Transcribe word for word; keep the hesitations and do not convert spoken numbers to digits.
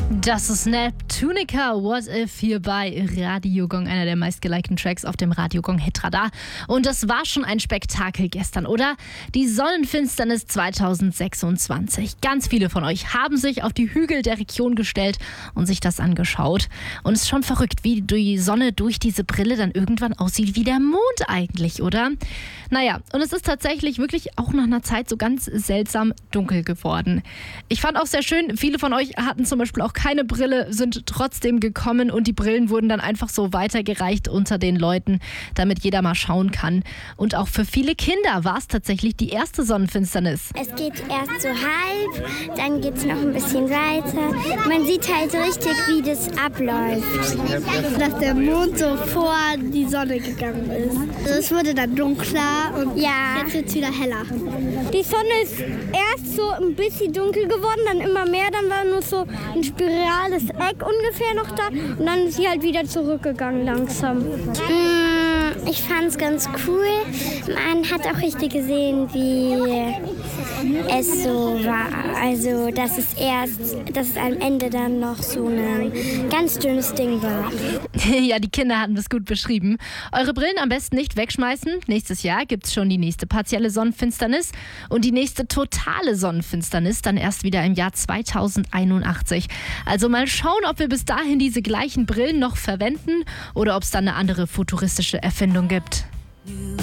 Das ist Neptunica, What If, hier bei Radio Gong, einer der meistgelikten Tracks auf dem Radio Gong Hitradar. Und das war schon ein Spektakel gestern, oder? Die Sonnenfinsternis zwanzig sechsundzwanzig. Ganz viele von euch haben sich auf die Hügel der Region gestellt und sich das angeschaut. Und es ist schon verrückt, wie die Sonne durch diese Brille dann irgendwann aussieht wie der Mond eigentlich, oder? Naja, und es ist tatsächlich wirklich auch nach einer Zeit so ganz seltsam dunkel geworden. Ich fand auch sehr schön, viele von euch hatten zum Beispiel auch keine Brille, sind trotzdem gekommen und die Brillen wurden dann einfach so weitergereicht unter den Leuten, damit jeder mal schauen kann. Und auch für viele Kinder war es tatsächlich die erste Sonnenfinsternis. Es geht erst so halb, dann geht es noch ein bisschen weiter. Man sieht halt richtig, wie das abläuft. Dass der Mond so vor die Sonne gegangen ist. Also es wurde dann dunkler und Ja. jetzt wird es wieder heller. Die Sonne ist erst so ein bisschen dunkel geworden, dann immer mehr, dann war nur so ein spirales Eck ungefähr noch da und dann ist sie halt wieder zurückgegangen langsam. Mm, Ich fand's ganz cool. Man hat auch richtig gesehen, wie es so war. Also, dass es erst, dass es am Ende dann noch so ein ganz dünnes Ding war. Ja, die Kinder hatten das gut beschrieben. Eure Brillen am besten nicht wegschmeißen. Nächstes Jahr gibt es schon die nächste partielle Sonnenfinsternis und die nächste totale Sonnenfinsternis dann erst wieder im Jahr zweitausendeinundachtzig. Also mal schauen, ob wir bis dahin diese gleichen Brillen noch verwenden oder ob es dann eine andere futuristische Erfindung gibt.